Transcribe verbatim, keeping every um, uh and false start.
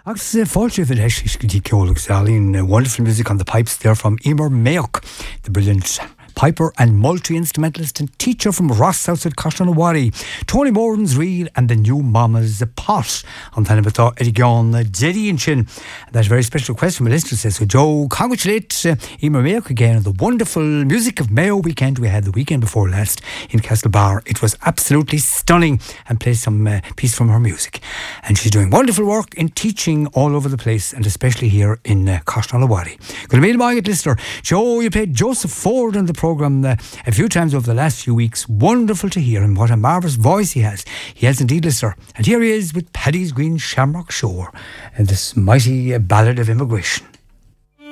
Agus fáilte bhfuil heis go dtí ceolach Salín, wonderful music on the pipes there from Emer Mayock, the brilliant piper and multi-instrumentalist and teacher from Ross outside Costanawari. Tony Moran's Reel and the New Mama's Pot on Tanabata Edigon Jeddy and Chin. That very special request from a listener says, so Joe, congratulate uh, Emer Mayock again on the wonderful Music of Mayo weekend we had the weekend before last in Castlebar. It was absolutely stunning, and play some uh, piece from her music. And she's doing wonderful work in teaching all over the place, and especially here in uh, Costanawari. Going to be my listener. Joe, you played Joseph Ford on the programme uh, a few times over the last few weeks. Wonderful to hear him. What a marvellous voice he has. He has indeed, listener. And here he is with Paddy's Green Shamrock Shore and this mighty uh, ballad of immigration.